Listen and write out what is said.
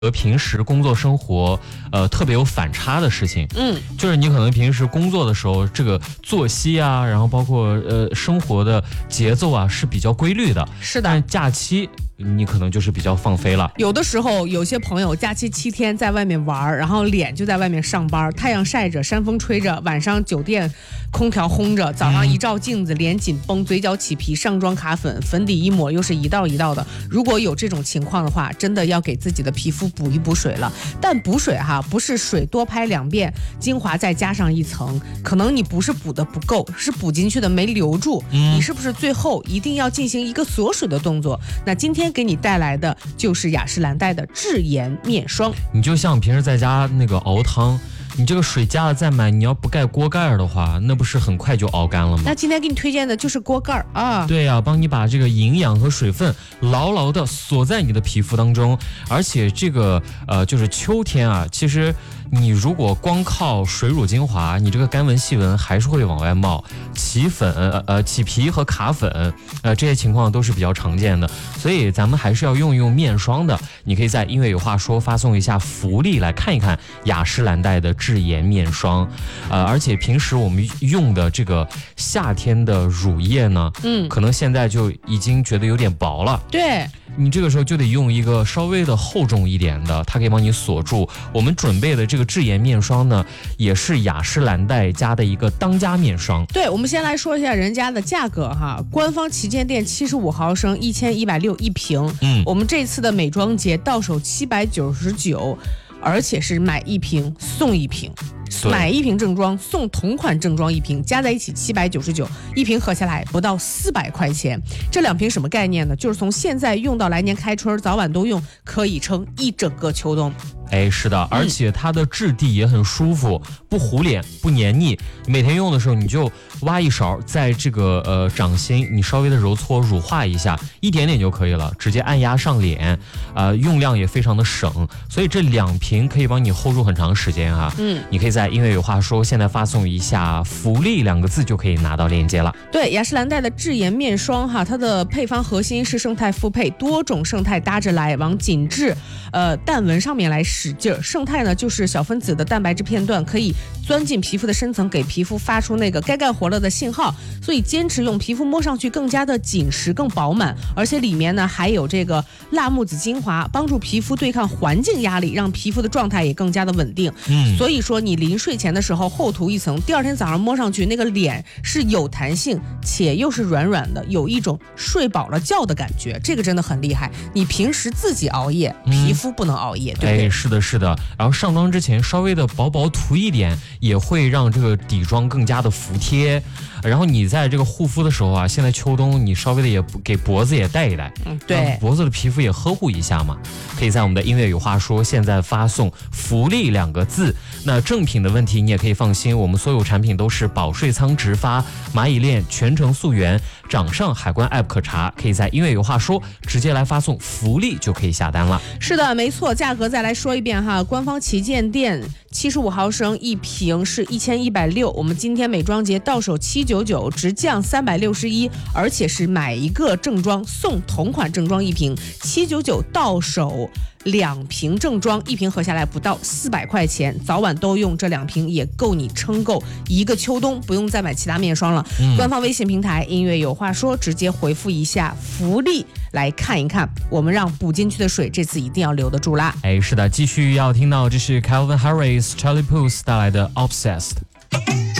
和平时工作生活特别有反差的事情。就是你可能平时工作的时候，这个作息啊，然后包括生活的节奏啊是比较规律的。 是的， 但假期你可能就是比较放飞了。 有的时候有些朋友假期7天在外面玩，然后脸就在外面上班，太阳晒着，山风吹着，晚上酒店空调轰着，早上一照镜子，脸紧绷，嘴角起皮，上妆卡粉，粉底一抹又是一道一道的。如果有这种情况的话，真的要给自己的皮肤补一补水了。但补水不是水多拍2遍，精华再加上一层，可能你不是补的不够，是补进去的没留住。你是不是最后一定要进行一个锁水的动作？那今天给你带来的就是雅诗兰黛的智颜面霜。 你就像平时在家那个熬汤，你这个水加了再满，你要不盖锅盖的话，那不是很快就熬干了吗？ 那今天给你推荐的就是锅盖啊。 对呀，帮你把这个营养和水分牢牢的锁在你的皮肤当中。而且这个就是秋天啊，其实你如果光靠水乳精华，你这个干纹细纹还是会往外冒，起粉起皮和卡粉这些情况都是比较常见的。所以咱们还是要用面霜的。你可以在音乐有话说发送一下福利来看一看雅诗兰黛的智颜面霜。而且平时我们用的这个夏天的乳液呢，可能现在就已经觉得有点薄了。 对， 你这个时候就得用一个稍微的厚重一点的，它可以帮你锁住。我们准备的这个智颜面霜呢，也是雅诗兰黛家的一个当家面霜。 对，我们先来说一下人家的价格官方旗舰店75毫升1160一瓶。我们这次的美妆节到手799，而且是买1瓶送1瓶。买1瓶正装送同款正装1瓶，加在一起799，一瓶合下来不到400块钱。这2瓶什么概念呢？就是从现在用到来年开春，早晚都用，可以撑一整个秋冬。 是的，而且它的质地也很舒服，不糊脸，不黏腻。每天用的时候，你就挖一勺，在这个掌心你稍微的揉搓乳化一下，一点点就可以了，直接按压上脸。用量也非常的省，所以这2瓶可以帮你 hold 住很长时间你可以在音乐有话说现在发送一下福利2个字就可以拿到链接了。 对，雅诗兰黛的智颜面霜它的配方核心是胜肽复配，多种胜肽搭着来，往紧致淡纹上面来使劲儿。胜肽呢就是小分子的蛋白质片段，可以钻进皮肤的深层，给皮肤发出那个该干活了的信号，所以坚持用，皮肤摸上去更加的紧实更饱满。而且里面呢还有这个辣木籽精华，帮助皮肤对抗环境压力，让皮肤的状态也更加的稳定。所以说你临睡前的时候厚涂一层，第2天早上摸上去那个脸是有弹性且又是软软的，有一种睡饱了觉的感觉，这个真的很厉害。你平时自己熬夜，皮肤不能熬夜，对不对？ 是的是的。然后上妆之前稍微的薄薄涂一点，也会让这个底妆更加的服帖。然后你在这个护肤的时候现在秋冬你稍微的也给脖子也带一带， 对， 脖子的皮肤也呵护一下嘛。可以在我们的音乐有话说现在发送福利2个字。那正品的问题你也可以放心，我们所有产品都是保税仓直发，蚂蚁链全程溯源，掌上海关 app 可查，可以在音乐有话说直接来发送福利就可以下单了。 是的，没错，价格再来说一遍官方旗舰店75毫升1瓶是1160，我们今天美妆节到手799，直降361，而且是买1个正装送同款正装1瓶，799到手2瓶正装1瓶合下来不到400块钱，早晚都用，这2瓶也够你撑够一个秋冬，不用再买其他面霜了。官方微信平台音乐有话说，直接回复一下福利来看一看，我们让补进去的水这次一定要留得住啦。 是的，继续要听到这是 Calvin Harris、Charlie Puth 带来的 Obsessed。